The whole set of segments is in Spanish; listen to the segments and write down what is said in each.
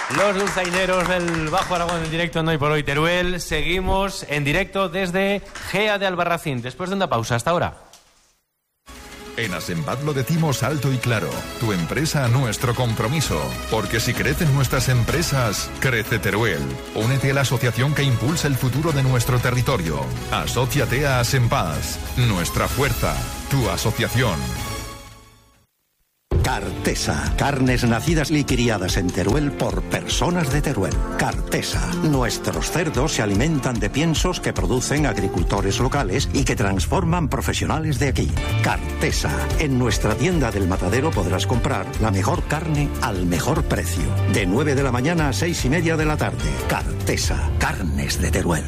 Los dulzaineros del Bajo Aragón en directo en Hoy por Hoy Teruel. Seguimos en directo desde Gea de Albarracín, después de una pausa. Hasta ahora. En Asembat lo decimos alto y claro. Tu empresa, nuestro compromiso. Porque si crecen nuestras empresas, crece Teruel. Únete a la asociación que impulsa el futuro de nuestro territorio. Asóciate a Asembat. Nuestra fuerza. Tu asociación. Cartesa. Carnes nacidas y criadas en Teruel por personas de Teruel. Cartesa. Nuestros cerdos se alimentan de piensos que producen agricultores locales y que transforman profesionales de aquí. Cartesa. En nuestra tienda del Matadero podrás comprar la mejor carne al mejor precio. De 9 de la mañana a 6:30 de la tarde. Cartesa. Carnes de Teruel.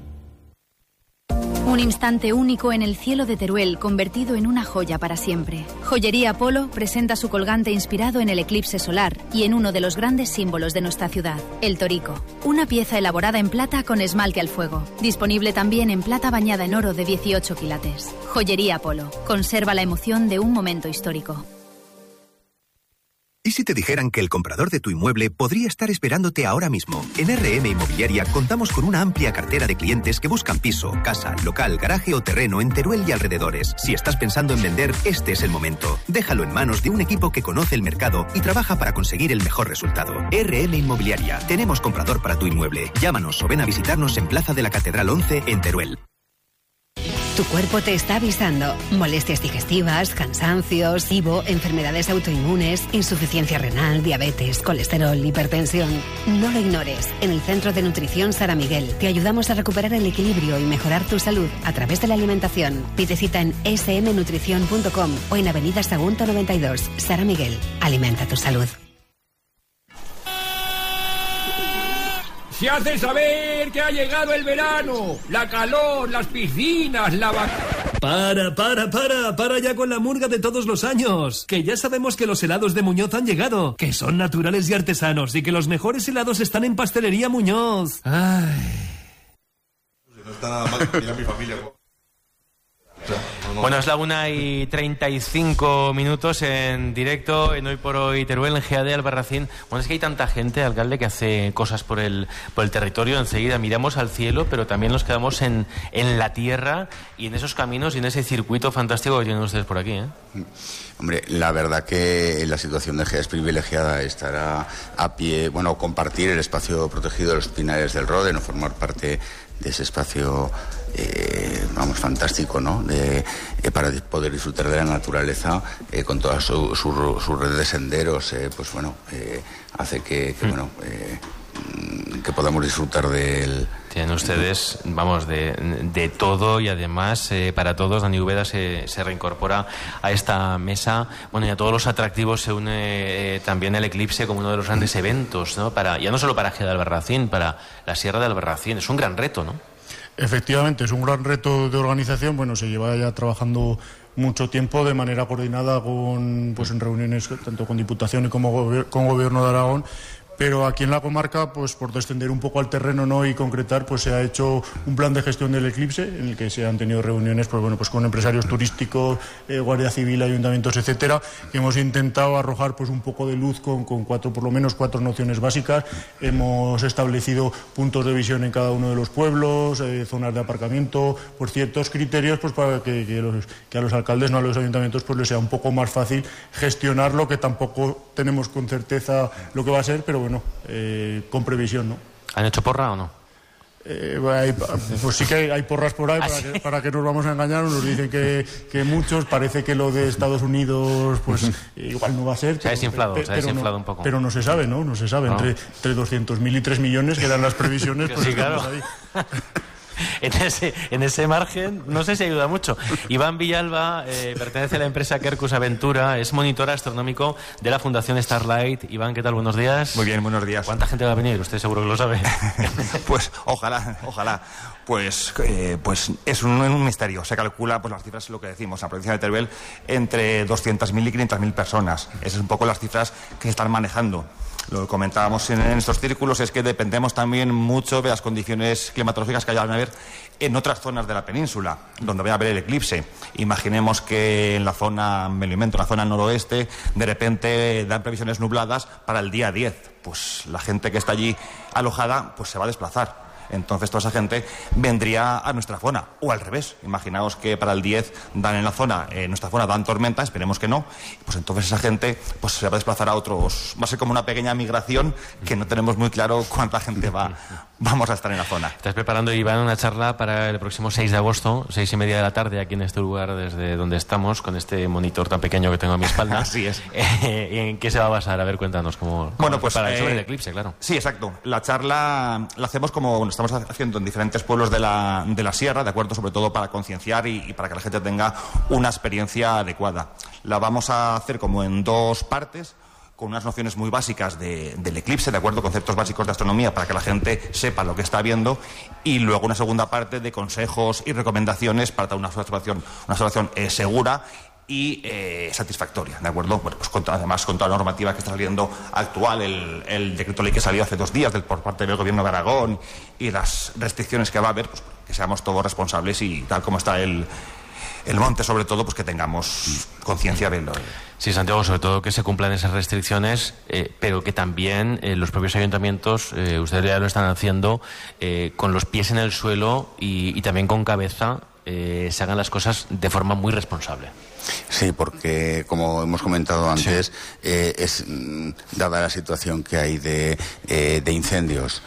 Un instante único en el cielo de Teruel, convertido en una joya para siempre. Joyería Polo presenta su colgante inspirado en el eclipse solar y en uno de los grandes símbolos de nuestra ciudad, el torico. Una pieza elaborada en plata con esmalte al fuego. Disponible también en plata bañada en oro de 18 quilates. Joyería Polo. Conserva la emoción de un momento histórico. ¿Y si te dijeran que el comprador de tu inmueble podría estar esperándote ahora mismo? En RM Inmobiliaria contamos con una amplia cartera de clientes que buscan piso, casa, local, garaje o terreno en Teruel y alrededores. Si estás pensando en vender, este es el momento. Déjalo en manos de un equipo que conoce el mercado y trabaja para conseguir el mejor resultado. RM Inmobiliaria. Tenemos comprador para tu inmueble. Llámanos o ven a visitarnos en Plaza de la Catedral 11 en Teruel. Tu cuerpo te está avisando. Molestias digestivas, cansancios, SIBO, enfermedades autoinmunes, insuficiencia renal, diabetes, colesterol, hipertensión. No lo ignores. En el Centro de Nutrición Sara Miguel te ayudamos a recuperar el equilibrio y mejorar tu salud a través de la alimentación. Pide cita en smnutrición.com o en Avenida Sagunto 92. Sara Miguel. Alimenta tu salud. Se hace saber que ha llegado el verano, la calor, las piscinas, la Para ya con la murga de todos los años. Que ya sabemos que los helados de Muñoz han llegado, que son naturales y artesanos y que los mejores helados están en Pastelería Muñoz. Ay. No está nada mal que mi familia. Bueno, es la 1:35 en directo en Hoy por Hoy Teruel, en Gea de Albarracín. Bueno, es que hay tanta gente, alcalde, que hace cosas por el territorio. Enseguida miramos al cielo, pero también nos quedamos en la tierra y en esos caminos y en ese circuito fantástico que tienen ustedes por aquí, ¿eh? Hombre, la verdad que la situación de Gea es privilegiada. Estar a pie, bueno, compartir el espacio protegido de los Pinares del Rode, no formar parte de ese espacio fantástico, ¿no? Para poder disfrutar de la naturaleza con toda su red de senderos, hace que podamos disfrutar del... Tienen ustedes, de todo y además para todos. Dani Úbeda se reincorpora a esta mesa. Bueno, y a todos los atractivos se une también el eclipse como uno de los grandes eventos, ¿no? Ya no solo para Gea de Albarracín, para la Sierra de Albarracín. Es un gran reto, ¿no? Efectivamente, es un gran reto de organización. Bueno, se lleva ya trabajando mucho tiempo de manera coordinada en reuniones tanto con Diputación y como con Gobierno de Aragón. Pero aquí en la comarca, pues por descender un poco al terreno, ¿no?, y concretar, pues se ha hecho un plan de gestión del eclipse en el que se han tenido reuniones, con empresarios turísticos, Guardia Civil, ayuntamientos, etcétera, que hemos intentado arrojar pues un poco de luz con por lo menos cuatro nociones básicas. Hemos establecido puntos de visión en cada uno de los pueblos, zonas de aparcamiento, por ciertos criterios, pues para que a los alcaldes, no a los ayuntamientos, pues les sea un poco más fácil gestionarlo, que tampoco tenemos con certeza lo que va a ser, pero con previsión, ¿no? ¿Han hecho porra o no? Pues sí que hay porras por ahí, para que nos vamos a engañar. Nos dicen que muchos, parece que lo de Estados Unidos pues igual no va a ser. Se ha desinflado un poco. Pero no se sabe, ¿no? No se sabe. No. Entre 200.000 y 3 millones, que eran las previsiones, pues sí, claro. Ahí. En ese margen, no sé si ayuda mucho. Iván Villalba pertenece a la empresa Quercus Aventura, es monitor astronómico de la Fundación Starlight. Iván, ¿qué tal? Buenos días. Muy bien, buenos días. ¿Cuánta gente va a venir? Usted seguro que lo sabe. Pues ojalá. Pues es un misterio. Se calcula, pues las cifras es lo que decimos, en la provincia de Teruel, entre 200.000 y 500.000 personas. Esas son un poco las cifras que se están manejando. Lo que comentábamos en estos círculos es que dependemos también mucho de las condiciones climatológicas que vayan a haber en otras zonas de la península, donde va a haber el eclipse. Imaginemos que en la zona, me lo invento, en la zona noroeste, de repente dan previsiones nubladas para el día 10. Pues la gente que está allí alojada, pues se va a desplazar. Entonces toda esa gente vendría a nuestra zona, o al revés. Imaginaos que para el 10 dan en la zona, en nuestra zona dan tormenta, esperemos que no, pues entonces esa gente pues se va a desplazar a otros. Va a ser como una pequeña migración que no tenemos muy claro cuánta gente vamos a estar en la zona. Estás preparando, Iván, una charla para el próximo 6 de agosto, 6:30 de la tarde, aquí en este lugar desde donde estamos, con este monitor tan pequeño que tengo a mi espalda. Así es. ¿En qué se va a basar? A ver, cuéntanos cómo bueno, pues sobre el eclipse, claro. Sí, exacto. La charla la hacemos como estamos haciendo en diferentes pueblos de la sierra, ¿de acuerdo? Sobre todo para concienciar y para que la gente tenga una experiencia adecuada. La vamos a hacer como en 2 partes, con unas nociones muy básicas del eclipse, ¿de acuerdo? Conceptos básicos de astronomía para que la gente sepa lo que está viendo, y luego una segunda parte de consejos y recomendaciones para una observación segura y satisfactoria, ¿de acuerdo? Bueno, pues además con toda la normativa que está saliendo actual, el decreto ley que salió hace 2 días por parte del Gobierno de Aragón y las restricciones que va a haber, pues que seamos todos responsables y tal como está el monte, sobre todo, pues que tengamos conciencia de lo. Sí, Santiago, sobre todo que se cumplan esas restricciones, pero que también los propios ayuntamientos, ustedes ya lo están haciendo, con los pies en el suelo y también con cabeza, se hagan las cosas de forma muy responsable. Sí, porque como hemos comentado antes, es dada la situación que hay de incendios,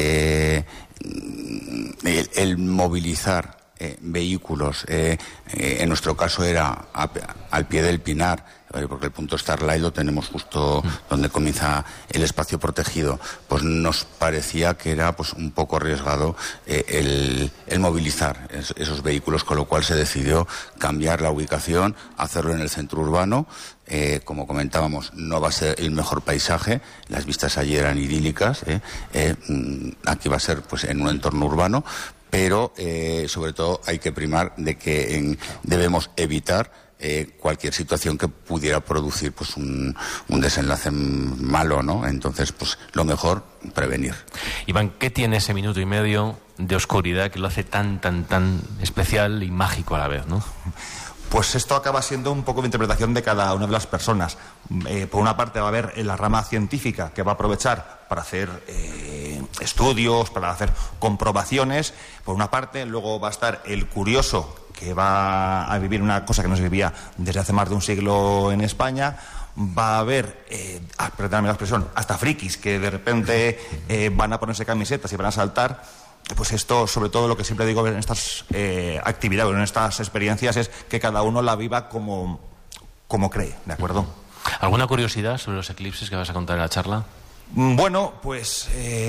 el movilizar vehículos, en nuestro caso era al pie del pinar, porque el punto Starlight lo tenemos justo donde comienza el espacio protegido, pues nos parecía que era pues un poco arriesgado el movilizar esos vehículos, con lo cual se decidió cambiar la ubicación, hacerlo en el centro urbano. Como comentábamos, no va a ser el mejor paisaje, las vistas allí eran idílicas, aquí va a ser pues en un entorno urbano, pero sobre todo hay que primar de que debemos evitar cualquier situación que pudiera producir pues un desenlace malo, ¿no? Entonces, pues lo mejor, prevenir. Iván, ¿qué tiene ese minuto y medio de oscuridad que lo hace tan especial y mágico a la vez, ¿no? Pues esto acaba siendo un poco de interpretación de cada una de las personas. Por una parte va a haber la rama científica que va a aprovechar para hacer estudios, para hacer comprobaciones. Por una parte, luego va a estar el curioso, que va a vivir una cosa que no se vivía desde hace más de un siglo en España. Va a haber, perdóname la expresión, hasta frikis que de repente van a ponerse camisetas y van a saltar. Pues esto, sobre todo, lo que siempre digo en estas actividades, en estas experiencias, es que cada uno la viva como cree, ¿de acuerdo? ¿Alguna curiosidad sobre los eclipses que vas a contar en la charla? Bueno, pues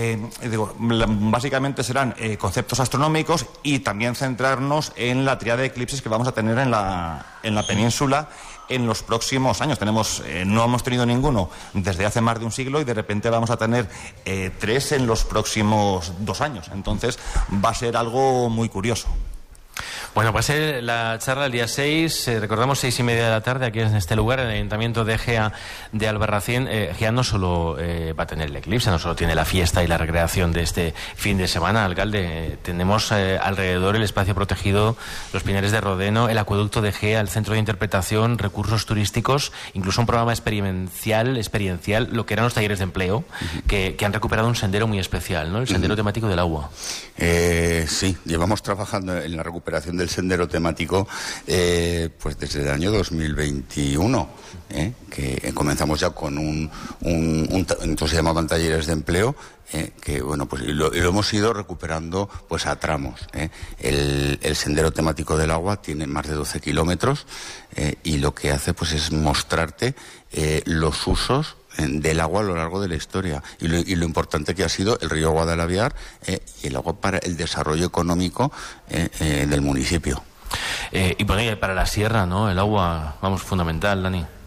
básicamente serán conceptos astronómicos y también centrarnos en la tríada de eclipses que vamos a tener en la península en los próximos años. No hemos tenido ninguno desde hace más de un siglo y de repente vamos a tener 3 en los próximos 2 años. Entonces va a ser algo muy curioso. Bueno, pues la charla el día 6, recordamos 6:30 de la tarde, aquí en este lugar, en el Ayuntamiento de Ejea de Albarracín. Ejea no solo va a tener el eclipse, no solo tiene la fiesta y la recreación de este fin de semana, alcalde. Tenemos alrededor el espacio protegido, los Pinares de Rodeno, el acueducto de Ejea, el centro de interpretación, recursos turísticos, incluso un programa experiencial, lo que eran los talleres de empleo, que han recuperado un sendero muy especial, ¿no? El sendero temático del agua. Sí, llevamos trabajando en la recuperación del sendero temático pues desde el año 2021, que comenzamos ya con entonces se llamaban talleres de empleo, que bueno, pues y lo hemos ido recuperando pues a tramos. El sendero temático del agua tiene más de 12 kilómetros y lo que hace pues es mostrarte los usos del agua a lo largo de la historia y lo importante que ha sido el río Guadalaviar y el agua para el desarrollo económico del municipio. Y bueno, y para la sierra, ¿no? El agua, vamos, fundamental, Dani.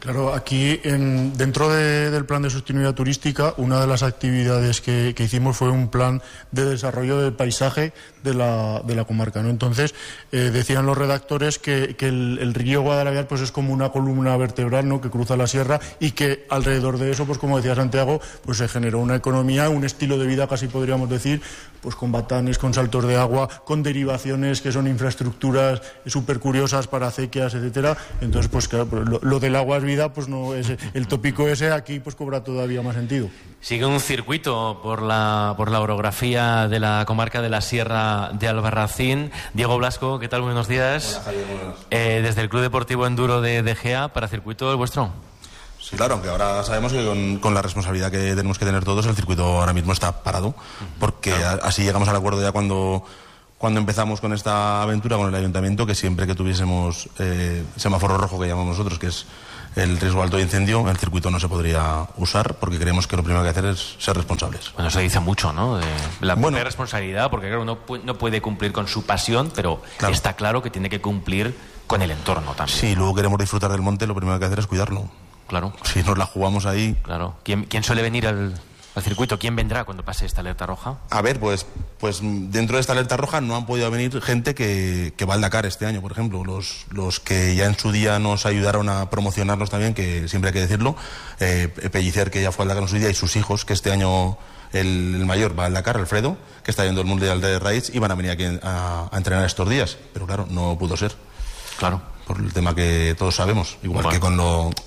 Claro, aquí dentro del plan de sostenibilidad turística, una de las actividades que hicimos fue un plan de desarrollo del paisaje de la comarca, ¿no? Entonces, decían los redactores que el río Guadalaviar pues es como una columna vertebral, ¿no?, que cruza la sierra, y que alrededor de eso, pues como decía Santiago, pues se generó una economía, un estilo de vida, casi podríamos decir, pues con batanes, con saltos de agua, con derivaciones que son infraestructuras súper curiosas para acequias, etcétera. Entonces, pues claro, lo del agua es vida, pues no es el tópico ese, aquí pues cobra todavía más sentido. Sigue un circuito por la orografía de la comarca de la Sierra de Albarracín. Diego Blasco, ¿qué tal? Buenos días. Hola, Javier, buenos. Desde el Club Deportivo Enduro de Gea, para circuito el vuestro. Sí, claro, aunque ahora sabemos que con la responsabilidad que tenemos que tener todos, el circuito ahora mismo está parado, porque así llegamos al acuerdo ya cuando empezamos con esta aventura con el ayuntamiento, que siempre que tuviésemos semáforo rojo, que llamamos nosotros, que es el riesgo alto de incendio, el circuito no se podría usar, porque creemos que lo primero que hay que hacer es ser responsables. Bueno, se dice mucho, ¿no?, de la propia responsabilidad, porque claro, uno no puede cumplir con su pasión, pero claro, está claro que tiene que cumplir con el entorno también. Si luego queremos disfrutar del monte, lo primero que hay que hacer es cuidarlo. Claro. Si nos la jugamos ahí... Claro. ¿Quién suele venir al circuito? ¿Quién vendrá cuando pase esta alerta roja? A ver, pues dentro de esta alerta roja no han podido venir gente que va al Dakar este año, por ejemplo. Los que ya en su día nos ayudaron a promocionarnos también, que siempre hay que decirlo. Pellicer, que ya fue al Dakar en su día, y sus hijos, que este año el mayor va al Dakar, Alfredo, que está yendo el Mundial de Raids, y van a venir aquí a entrenar estos días. Pero claro, no pudo ser. Claro. Por el tema que todos sabemos. Igual que con